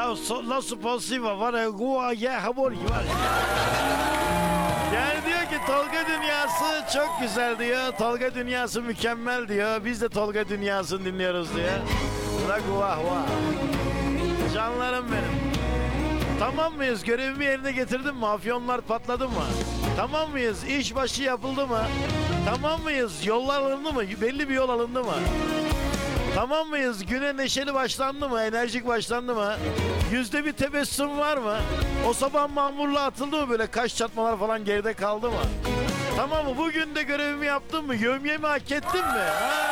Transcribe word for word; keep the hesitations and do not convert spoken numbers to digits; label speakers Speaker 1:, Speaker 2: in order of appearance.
Speaker 1: so, nasıl possible var ya guva ya hamur var ya. Yani diyor ki Tolga dünyası çok güzel diyor. Tolga dünyası mükemmel diyor. Biz de Tolga dünyasını dinliyoruz diyor. La guva guva. Canlarım benim. Tamam mıyız? Görevimi yerine getirdim mi? Afyonlar patladı mı? Tamam mıyız? İş başı yapıldı mı? Tamam mıyız? Yollar alındı mı? Belli bir yol alındı mı? Tamam mıyız? Güne neşeli başlandı mı? Enerjik başlandı mı? Yüzde bir tebessüm var mı? O sabah mamurla atıldı mı böyle? Kaş çatmalar falan geride kaldı mı? Tamam mı? Bugün de görevimi yaptım mı? Yövmiyemi hak ettim mi? Ha?